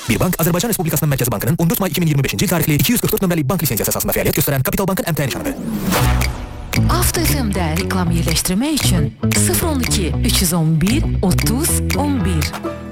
Bir bank Azərbaycan Respublikasının Mərkəzi Bankının 14 may 2025-ci il tarixli 244 nömrəli bank lisenziyası əsasında fəaliyyət göstərən Kapital Bankın əmtəyə nişanıdır. Avto FM-də reklam yerləşdirmək üçün 012 311 30 11